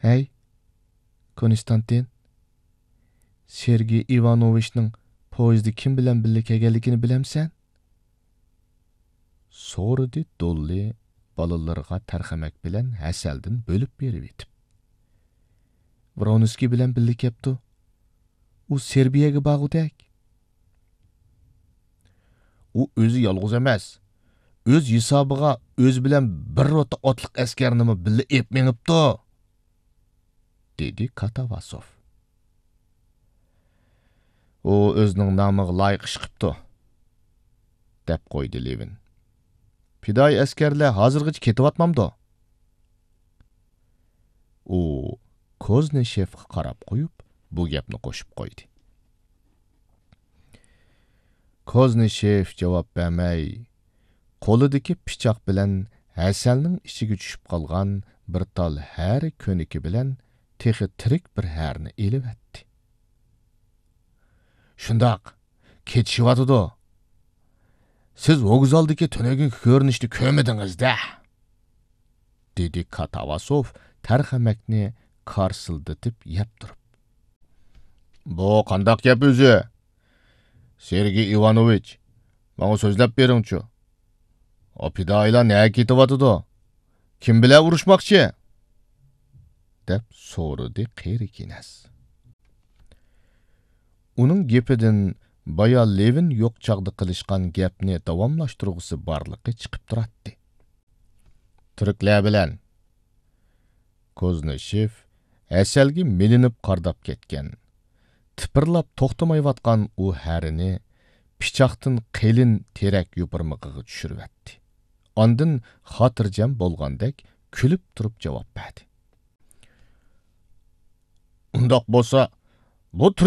Hey, Konstantin. Sergey Ivanovichning poyezdi kim bilan birga kelganligini bilamsan? So'radi Dolly balalarga tarxamak bilan hasaldan bo'lib berib etib. Vronskiy bilan birga kelibdi. U Serbiyaga bag'udak. U o'zi yolg'iz emas. O'z hisobiga o'z bilan bir rota otliq askarni birga ep menibdi, dedi Katavasov. O o'zining nomiga loyiq ish qilibdi, deb qo'ydi Levin. Fidoyi askarlar hozirgacha ketyapmamdi. U Kozneshevga qarab qo'yib, bu gapni qo'shib qo'ydi. Kozneshev javob bermay, qo'lidagi pichoq bilan hasalning ichiga tushib qolgan bir tal hari ko'niki bilan texi tirik bir harni elivatdi. Shundoq, ketishyotidi. Siz vokzaldagi tunagun ko'rinishni ko'rmadingiz-da, dedi Katavasov tarxamakni qarsildatib yeb turib. Bu qandoq gap o'zi? Sergey Ivanovich, menga so'zlab beringchi. Opidoylar nega ketyotidi? Kim bilan urushmoqchi? deb so'radi Qerikinas. Uning gapidan baya Levin yo'q chaqda qilishgan gapni davomlashtirg'isi borligi chiqib turadi. Turklar bilan Kozneshev asalga milinib qardab ketgan, tipirlab to'xtamayotgan u harini pichoqdan qalin terak yupurmig'iga tushiribdi. Ondan xotirjam bo'lgandek kulib turib javob berdi. Undoq bo'lsa, bu